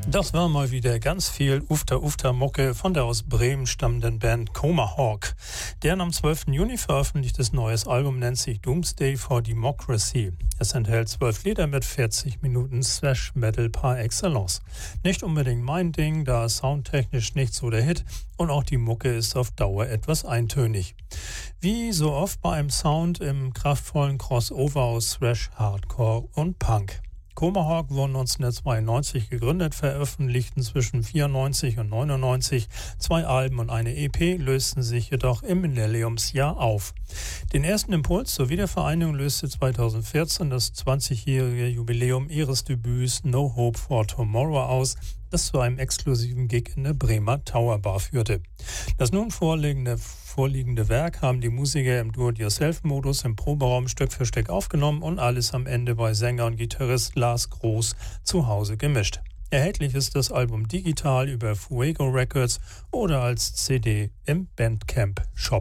Das war mal wieder ganz viel Ufter-Ufter-Mucke von der aus Bremen stammenden Band Tomahawk. Deren am 12. Juni veröffentlichtes neues Album nennt sich Doomsday for Democracy. Es enthält 12 Lieder mit 40 Minuten Thrash-Metal par excellence. Nicht unbedingt mein Ding, da soundtechnisch nicht so der Hit und auch die Mucke ist auf Dauer etwas eintönig. Wie so oft bei einem Sound im kraftvollen Crossover aus Thrash, Hardcore und Punk. Tomahawk wurden 1992 gegründet, veröffentlichten zwischen 94 und 99 2 Alben und eine EP, lösten sich jedoch im Millenniumsjahr auf. Den ersten Impuls zur Wiedervereinigung löste 2014 das 20-jährige Jubiläum ihres Debüts No Hope for Tomorrow aus, das zu einem exklusiven Gig in der Bremer Tower Bar führte. Das nun vorliegende Werk haben die Musiker im Do-it-yourself-Modus im Proberaum Stück für Stück aufgenommen und alles am Ende bei Sänger und Gitarrist Lars Groß zu Hause gemischt. Erhältlich ist das Album digital über Fuego Records oder als CD im Bandcamp Shop.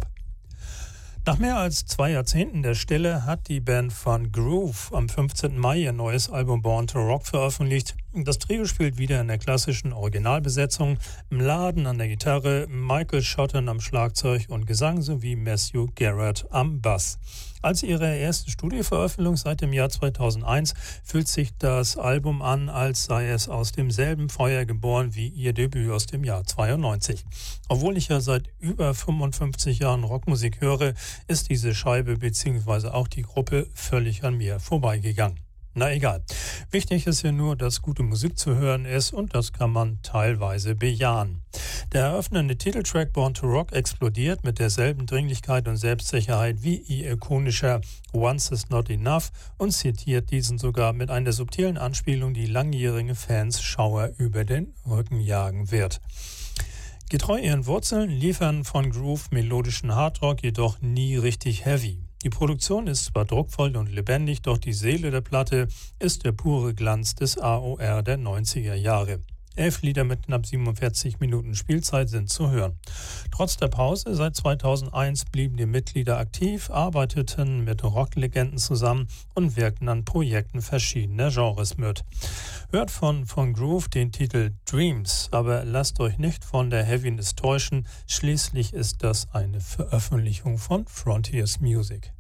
Nach mehr als 2 Jahrzehnten der Stille hat die Band von Groove am 15. Mai ihr neues Album Born to Rock veröffentlicht. Das Trio spielt wieder in der klassischen Originalbesetzung, Mladen an der Gitarre, Michael Schotten am Schlagzeug und Gesang sowie Matthew Garrett am Bass. Als ihre erste Studioveröffentlichung seit dem Jahr 2001 fühlt sich das Album an, als sei es aus demselben Feuer geboren wie ihr Debüt aus dem Jahr 92. Obwohl ich ja seit über 55 Jahren Rockmusik höre, ist diese Scheibe bzw. auch die Gruppe völlig an mir vorbeigegangen. Na egal. Wichtig ist ja nur, dass gute Musik zu hören ist und das kann man teilweise bejahen. Der eröffnende Titeltrack Born to Rock explodiert mit derselben Dringlichkeit und Selbstsicherheit wie ihr ikonischer Once is Not Enough und zitiert diesen sogar mit einer subtilen Anspielung, die langjährige Fans Schauer über den Rücken jagen wird. Getreu ihren Wurzeln liefern von Groove melodischen Hardrock jedoch nie richtig heavy. Die Produktion ist zwar druckvoll und lebendig, doch die Seele der Platte ist der pure Glanz des AOR der 90er Jahre. 11 Lieder mit knapp 47 Minuten Spielzeit sind zu hören. Trotz der Pause seit 2001 blieben die Mitglieder aktiv, arbeiteten mit Rocklegenden zusammen und wirkten an Projekten verschiedener Genres mit. Hört von Groove den Titel Dreams, aber lasst euch nicht von der Heaviness täuschen, schließlich ist das eine Veröffentlichung von Frontiers Music.